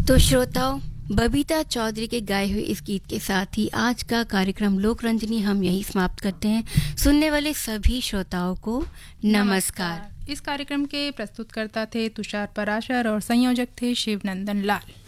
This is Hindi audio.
तो श्रोताओं, बबीता चौधरी के गाए हुए इस गीत के साथ ही आज का कार्यक्रम लोक रंजनी हम यही समाप्त करते हैं। सुनने वाले सभी श्रोताओं को नमस्कार। इस कार्यक्रम के प्रस्तुतकर्ता थे तुषार पराशर और संयोजक थे शिवनंदन लाल।